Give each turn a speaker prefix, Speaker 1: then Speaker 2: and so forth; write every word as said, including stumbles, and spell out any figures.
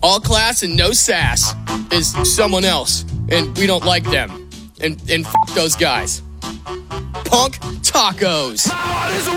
Speaker 1: All class and no sass is someone else, and we don't like them. And, and f*** those guys. Punk tacos.